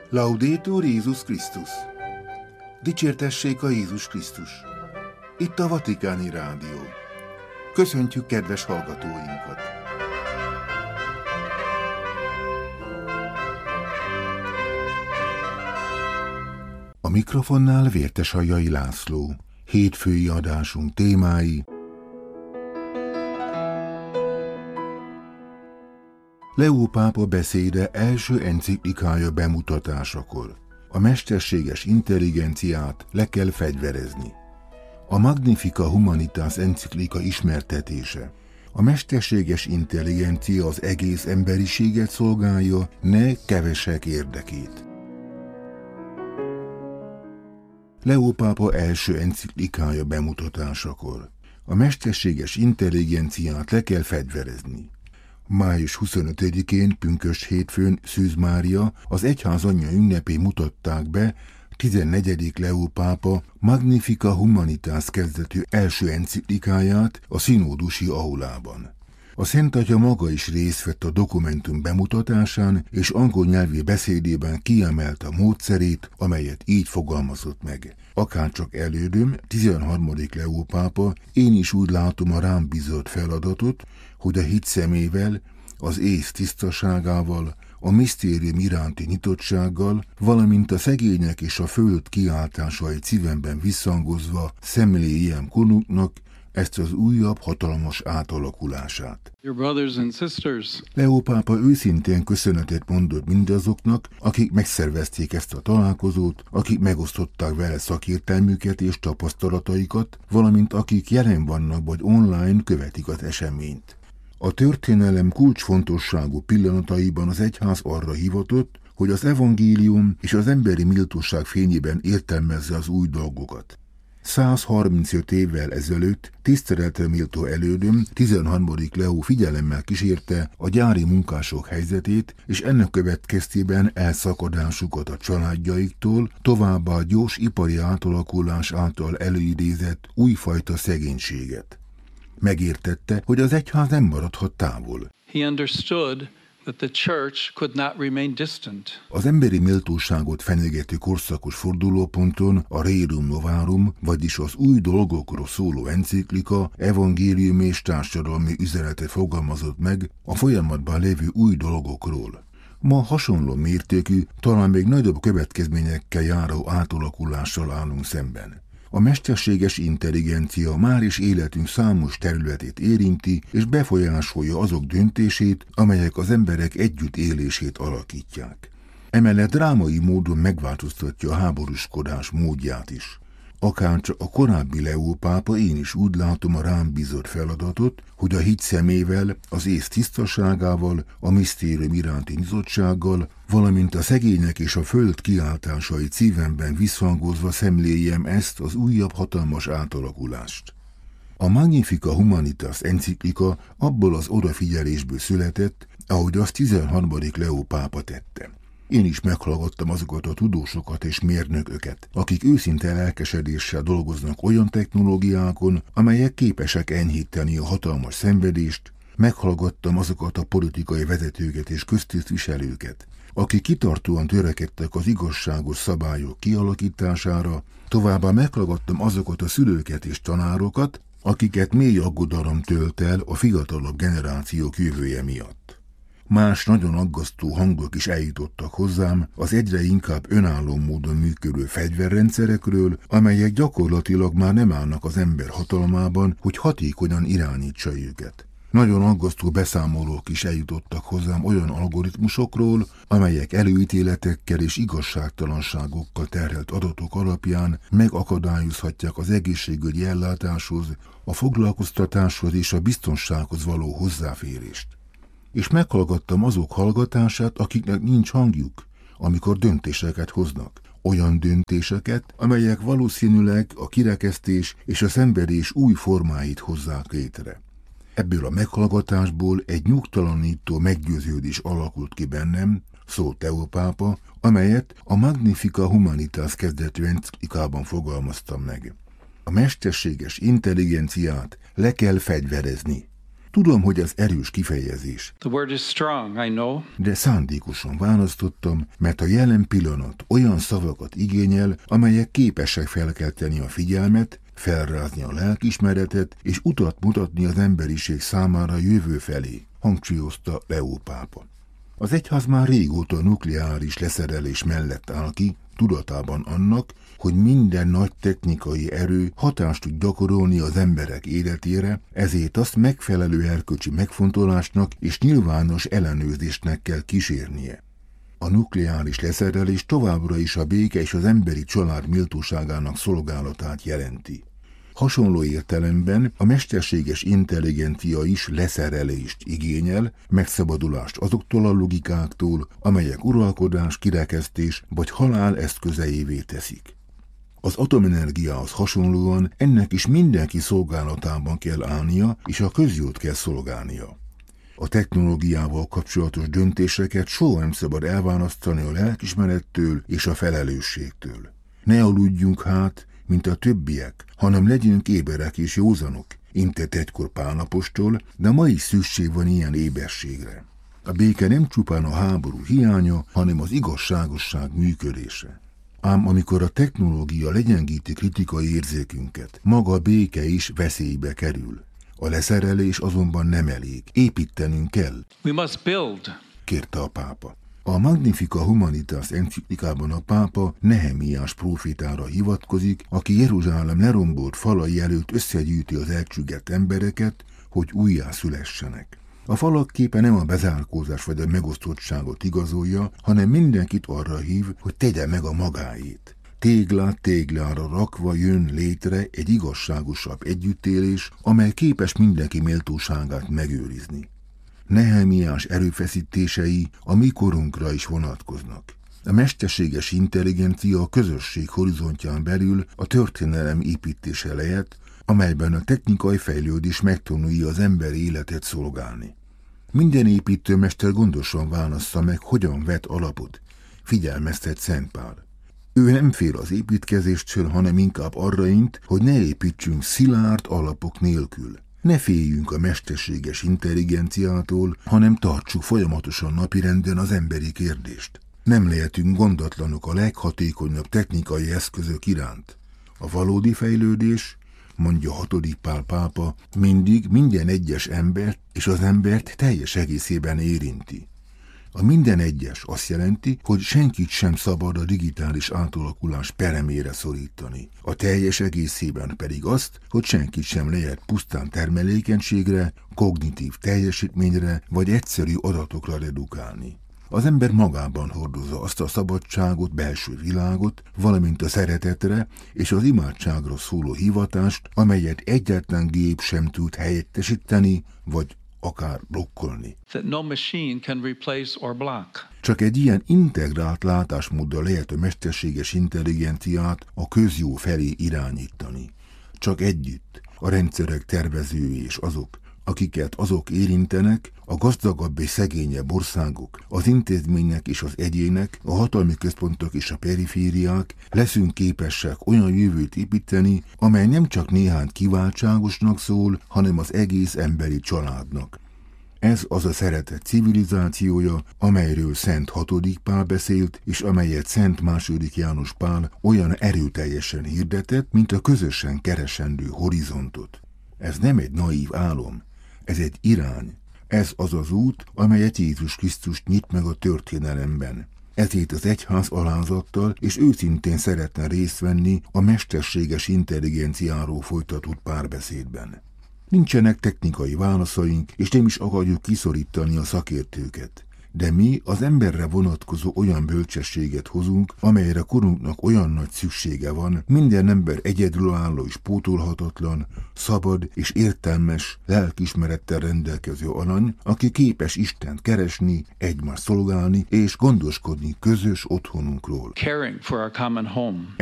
Laudetur Jézus Krisztus! Dicsértessék a Jézus Krisztus! Itt a Vatikáni Rádió. Köszöntjük kedves hallgatóinkat! A mikrofonnál Vértesajjai László. Hétfői adásunk témái: Leó pápa beszéde első enciklikája bemutatásakor. A mesterséges intelligenciát le kell fegyverezni. A Magnificat Humanitas enciklika ismertetése. A mesterséges intelligencia az egész emberiséget szolgálja, ne kevesek érdekét. Leó pápa első enciklikája bemutatásakor. A mesterséges intelligenciát le kell fegyverezni. Május 25-én, pünkösd hétfőn Szűz Mária, az egyház anyja ünnepén mutatták be 14. Leó pápa Magnificat Humanitas kezdetű első enciklikáját a színódusi aulában. A Szent Atya maga is részt vett a dokumentum bemutatásán, és angol nyelvű beszédében kiemelte a módszerét, amelyet így fogalmazott meg. Akárcsak elődöm, 13. Leó pápa, én is úgy látom a rám bízott feladatot, hogy a hit szemével, az ész tisztaságával, a misztérium iránti nyitottsággal, valamint a szegények és a föld kiáltásai szívemben visszhangozva szemléljem konunknak ezt az újabb hatalmas átalakulását. Leó pápa őszintén köszönetet mondott mindazoknak, akik megszervezték ezt a találkozót, akik megosztották vele szakértelmüket és tapasztalataikat, valamint akik jelen vannak vagy online követik az eseményt. A történelem kulcsfontosságú pillanataiban az egyház arra hivatott, hogy az evangélium és az emberi méltóság fényében értelmezze az új dolgokat. 135 évvel ezelőtt tiszteletre méltó elődöm, 13. Leó figyelemmel kísérte a gyári munkások helyzetét, és ennek következtében elszakadásukat a családjaiktól, továbbá a gyors ipari átalakulás által előidézett újfajta szegénységet. Megértette, hogy az egyház nem maradhat távol. He understood that the church could not remain distant. Az emberi méltóságot fenyegető korszakos fordulóponton a Rerum Novarum, vagyis az új dolgokról szóló enciklika, evangélium és társadalmi üzenetet fogalmazott meg a folyamatban lévő új dolgokról. Ma hasonló mértékű, talán még nagyobb következményekkel járó átalakulással állunk szemben. A mesterséges intelligencia már is életünk számos területét érinti, és befolyásolja azok döntését, amelyek az emberek együttélését alakítják. Emellett drámai módon megváltoztatja a háborúskodás módját is. Akárcsak a korábbi Leó pápa, én is úgy látom a rám bízott feladatot, hogy a hit szemével, az ész tisztaságával, a misztérium iránti nyitottsággal, valamint a szegények és a föld kiáltásai szívemben visszhangozva szemléljem ezt az újabb hatalmas átalakulást. A Magnificat Humanitas enciklika abból az odafigyelésből született, ahogy azt 13. Leó pápa tette. Én is meghallgattam azokat a tudósokat és mérnököket, akik őszinte lelkesedéssel dolgoznak olyan technológiákon, amelyek képesek enyhíteni a hatalmas szenvedést, meghallgattam azokat a politikai vezetőket és köztisztviselőket, akik kitartóan törekedtek az igazságos szabályok kialakítására, továbbá meghallgattam azokat a szülőket és tanárokat, akiket mély aggodalom tölt el a fiatalabb generációk jövője miatt. Más nagyon aggasztó hangok is eljutottak hozzám az egyre inkább önálló módon működő fegyverrendszerekről, amelyek gyakorlatilag már nem állnak az ember hatalmában, hogy hatékonyan irányítsa őket. Nagyon aggasztó beszámolók is eljutottak hozzám olyan algoritmusokról, amelyek előítéletekkel és igazságtalanságokkal terhelt adatok alapján megakadályozhatják az egészségügyi ellátáshoz, a foglalkoztatáshoz és a biztonsághoz való hozzáférést. És meghallgattam azok hallgatását, akiknek nincs hangjuk, amikor döntéseket hoznak. Olyan döntéseket, amelyek valószínűleg a kirekesztés és a szenvedés új formáit hozzák létre. Ebből a meghallgatásból egy nyugtalanító meggyőződés alakult ki bennem, szólt Leó pápa, amelyet a Magnificat Humanitas kezdetű enciklikában fogalmaztam meg. A mesterséges intelligenciát le kell fegyverezni. Tudom, hogy ez erős kifejezés, The word is strong, I know. de szándékosan választottam, mert a jelen pillanat olyan szavakat igényel, amelyek képesek felkelteni a figyelmet, felrázni a lelkiismeretet és utat mutatni az emberiség számára jövő felé, hangsúlyozta Leó pápa. Az egyház már régóta nukleáris leszerelés mellett áll ki, tudatában annak, hogy minden nagy technikai erő hatást tud gyakorolni az emberek életére, ezért azt megfelelő erkölcsi megfontolásnak és nyilvános ellenőrzésnek kell kísérnie. A nukleáris leszerelés továbbra is a béke és az emberi család méltóságának szolgálatát jelenti. Hasonló értelemben a mesterséges intelligencia is leszerelést igényel, megszabadulást azoktól a logikáktól, amelyek uralkodás, kirekesztés vagy halál eszközeivé teszik. Az atomenergiához hasonlóan ennek is mindenki szolgálatában kell állnia, és a közjót kell szolgálnia. A technológiával kapcsolatos döntéseket soha nem szabad elválasztani a lelkiismerettől és a felelősségtől. Ne aludjunk hát, mint a többiek, hanem legyünk éberek és józanok, intett egykor Pál apostol, de ma is szükség van ilyen éberségre. A béke nem csupán a háború hiánya, hanem az igazságosság működése. Ám amikor a technológia legyengíti kritikai érzékünket, maga a béke is veszélybe kerül. A leszerelés azonban nem elég, építenünk kell. We must build. Kérte a pápa. A Magnificat Humanitas enciklikában a pápa Nehemiás prófétára hivatkozik, aki Jeruzsálem lerombolt falai előtt összegyűjti az elcsüggett embereket, hogy újjá szülessenek. A falak képe nem a bezárkózás vagy a megosztottságot igazolja, hanem mindenkit arra hív, hogy tegye meg a magáét. Téglát téglára rakva jön létre egy igazságosabb együttélés, amely képes mindenki méltóságát megőrizni. Nehemiás erőfeszítései a mi korunkra is vonatkoznak. A mesterséges intelligencia a közösség horizontján belül a történelem építése lehet, amelyben a technikai fejlődés megtanulja az ember életet szolgálni. Minden építőmester gondosan válassza meg, hogyan vet alapot, figyelmeztet Szent Pál. Ő nem fél az építkezéstől, hanem inkább arra int, hogy ne építsünk szilárd alapok nélkül. Ne féljünk a mesterséges intelligenciától, hanem tartsuk folyamatosan napirenden az emberi kérdést. Nem lehetünk gondatlanok a leghatékonyabb technikai eszközök iránt. A valódi fejlődés, mondja 6. Pál pápa, mindig minden egyes embert és az embert teljes egészében érinti. A minden egyes azt jelenti, hogy senkit sem szabad a digitális átalakulás peremére szorítani. A teljes egészében pedig azt, hogy senkit sem lehet pusztán termelékenységre, kognitív teljesítményre vagy egyszerű adatokra redukálni. Az ember magában hordozza azt a szabadságot, belső világot, valamint a szeretetre és az imádságra szóló hivatást, amelyet egyetlen gép sem tud helyettesíteni vagy akár blokkolni. That no machine can replace or block. Csak egy ilyen integrált látásmóddal lehet a mesterséges intelligenciát a közjó felé irányítani. Csak együtt a rendszerek tervezői és azok, akiket azok érintenek, a gazdagabb és szegényebb országok, az intézmények és az egyének, a hatalmi központok és a perifériák leszünk képesek olyan jövőt építeni, amely nem csak néhány kiváltságosnak szól, hanem az egész emberi családnak. Ez az a szeretet civilizációja, amelyről Szent 6. Pál beszélt, és amelyet Szent 2. János Pál olyan erőteljesen hirdetett, mint a közösen keresendő horizontot. Ez nem egy naív álom, ez egy irány. Ez az az út, amelyet Jézus Krisztus nyit meg a történelemben. Ezért az egyház alázattal és őszintén szeretne részt venni a mesterséges intelligenciáról folytatott párbeszédben. Nincsenek technikai válaszaink, és nem is akarjuk kiszorítani a szakértőket. De mi az emberre vonatkozó olyan bölcsességet hozunk, amelyre korunknak olyan nagy szüksége van, minden ember egyedülálló és pótolhatatlan, szabad és értelmes, lelkiismerettel rendelkező alany, aki képes Istent keresni, egymást szolgálni és gondoskodni közös otthonunkról. Caring for our common home.